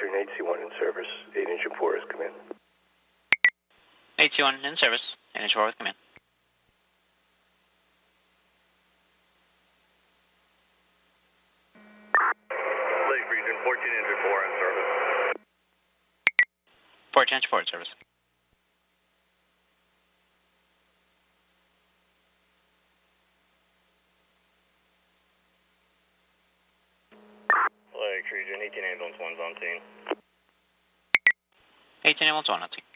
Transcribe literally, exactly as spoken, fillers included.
Stream eight C one in service. eight Engine four has come in. eight C one in service. eight Engine four has come in. Lake Region, fourteen Engine four in service. fourteen Engine four in service. Lake Region, eighteen ambulance one's on scene. eighteen ambulance one on scene.